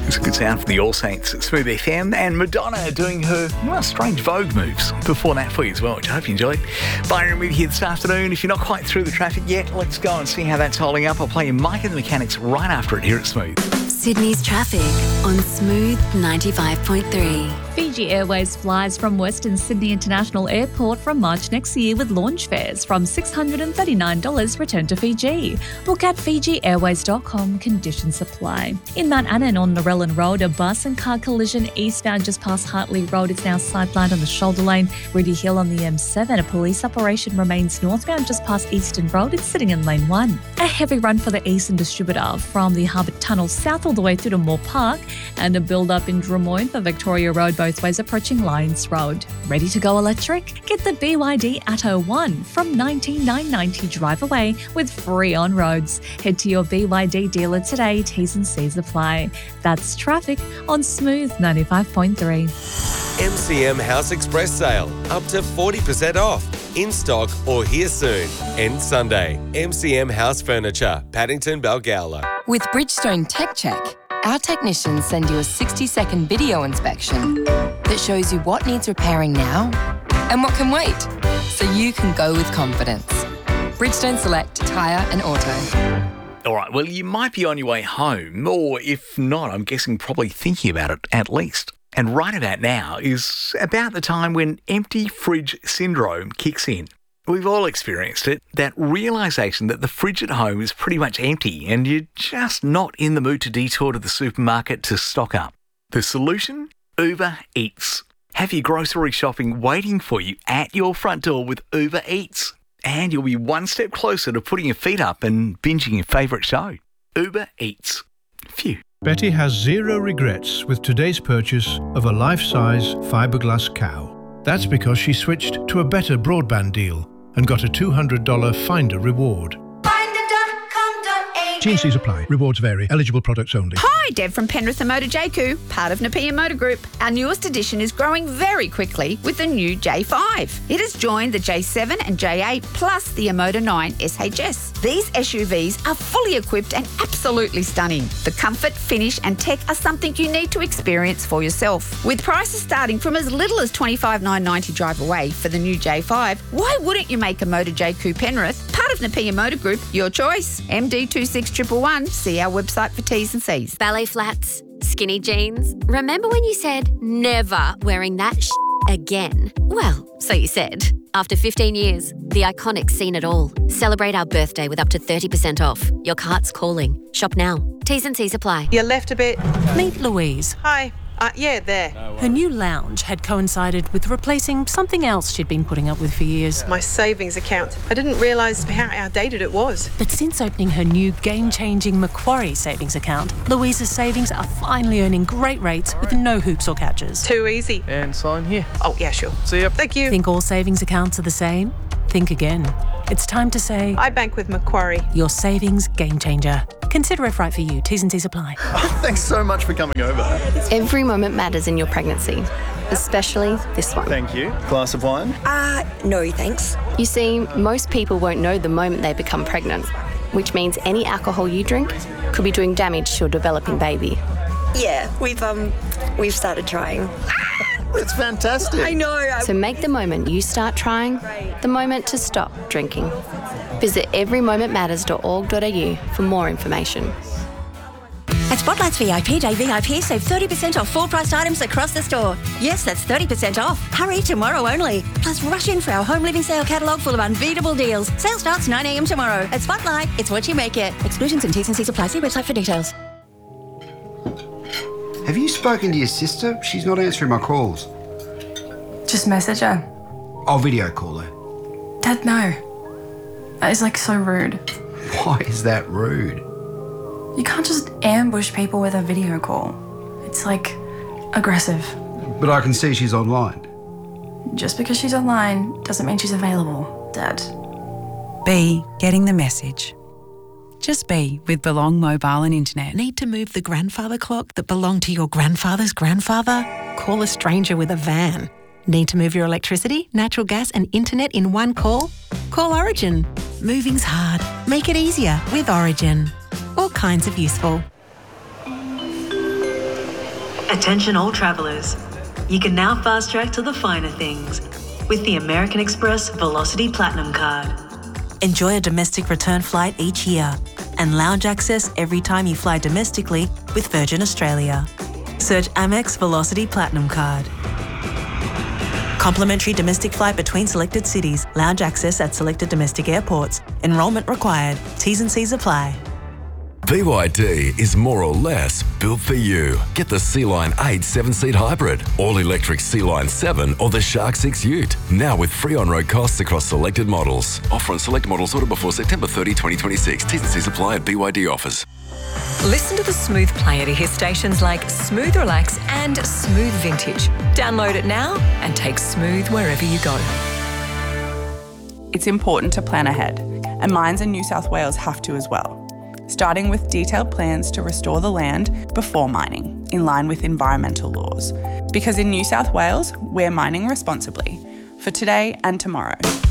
It's a good sound from the All Saints at Smooth FM, and Madonna doing her, strange Vogue moves before that for you as well, which I hope you enjoyed. Byron with you this afternoon. If you're not quite through the traffic yet, let's go and see how that's holding up. I'll play you Mike and the Mechanics right after it here at Smooth. Sydney's traffic on Smooth 95.3. Fiji Airways flies from Western Sydney International Airport from March next year with launch fares from $639 return to Fiji. Book at FijiAirways.com, conditions apply. In Mount Annan on Narellan Road, a bus and car collision eastbound just past Hartley Road is now sidelined on the shoulder lane. Rudy Hill on the M7, a police operation remains northbound just past Eastern Road. It's sitting in lane 1. A heavy run for the Eastern Distributor from the Harbour Tunnel south all the way through to Moore Park, and a build-up in Drummoyne for Victoria Road both ways approaching Lyons Road. Ready to go electric? Get the BYD Atto 1 from $19,990 drive away with free on-roads. Head to your BYD dealer today. T's and C's apply. That's traffic on Smooth 95.3. MCM House Express sale. Up to 40% off. In stock or here soon. End Sunday. MCM House Furniture, Paddington, Balgowlah. With Bridgestone Tech Check, our technicians send you a 60-second video inspection that shows you what needs repairing now and what can wait, so you can go with confidence. Bridgestone Select Tyre and Auto. All right, well, you might be on your way home, or if not, I'm guessing probably thinking about it at least. And right about now is about the time when empty fridge syndrome kicks in. We've all experienced it, that realisation that the fridge at home is pretty much empty and you're just not in the mood to detour to the supermarket to stock up. The solution? Uber Eats. Have your grocery shopping waiting for you at your front door with Uber Eats. And you'll be one step closer to putting your feet up and binging your favourite show. Uber Eats. Phew. Betty has zero regrets with today's purchase of a life-size fiberglass cow. That's because she switched to a better broadband deal and got a $200 Finder reward. T&Cs apply. Rewards vary. Eligible products only. Hi, Deb from Penrith and Motor JQ, part of Napier Motor Group. Our newest edition is growing very quickly with the new J5. It has joined the J7 and J8 plus the Emoda 9 SHS. These SUVs are fully equipped and absolutely stunning. The comfort, finish and tech are something you need to experience for yourself. With prices starting from as little as $25,990 drive away for the new J5, why wouldn't you make a Motor JQ Penrith, part of Napier Motor Group, your choice? MD26111. See our website for T's and C's. Ballet flats, skinny jeans. Remember when you said never wearing that again? Well, so you said. After 15 years, the Iconic's seen it all. Celebrate our birthday with up to 30% off. Your cart's calling. Shop now. T's and C's apply. You left a bit. Meet Louise. Hi. Yeah, there. Her new lounge had coincided with replacing something else she'd been putting up with for years. My savings account. I didn't realise how outdated it was. But since opening her new game-changing Macquarie savings account, Louise's savings are finally earning great rates with no hoops or catches. Too easy. And sign here. Oh, yeah, sure. See ya. Thank you. Think all savings accounts are the same? Think again. It's time to say... I bank with Macquarie. Your savings game changer. Consider if right for you. T's and C's apply. Thanks so much for coming over. Every moment matters in your pregnancy, especially this one. Thank you. Glass of wine? No thanks. You see, most people won't know the moment they become pregnant, which means any alcohol you drink could be doing damage to your developing baby. Yeah, we've started trying. That's fantastic. I know. So make the moment you start trying the moment to stop drinking. Visit everymomentmatters.org.au for more information. At Spotlight's VIP Day VIP, save 30% off full-priced items across the store. Yes, that's 30% off. Hurry, tomorrow only. Plus, rush in for our home living sale catalogue full of unbeatable deals. Sale starts 9 a.m. tomorrow. At Spotlight, it's what you make it. Exclusions and T's and C's apply. See website for details. Have you spoken to your sister? She's not answering my calls. Just message her. I'll video call her. Dad, no. That is so rude. Why is that rude? You can't just ambush people with a video call. It's aggressive. But I can see she's online. Just because she's online doesn't mean she's available, Dad. B, getting the message. Just be with Belong Mobile and Internet. Need to move the grandfather clock that belonged to your grandfather's grandfather? Call a stranger with a van. Need to move your electricity, natural gas and internet in one call? Call Origin. Moving's hard. Make it easier with Origin. All kinds of useful. Attention all travellers. You can now fast track to the finer things with the American Express Velocity Platinum Card. Enjoy a domestic return flight each year and lounge access every time you fly domestically with Virgin Australia. Search Amex Velocity Platinum Card. Complimentary domestic flight between selected cities. Lounge access at selected domestic airports. Enrolment required. T's and C's apply. BYD is more or less built for you. Get the Sea-Line 8 7-seat hybrid, all-electric Sea-Line 7 or the Shark 6 Ute. Now with free on-road costs across selected models. Offer on select models ordered before September 30, 2026. T's and C's apply at BYD offers. Listen to the Smooth player to hear stations like Smooth Relax and Smooth Vintage. Download it now and take Smooth wherever you go. It's important to plan ahead, and mines in New South Wales have to as well. Starting with detailed plans to restore the land before mining, in line with environmental laws. Because in New South Wales, we're mining responsibly, for today and tomorrow.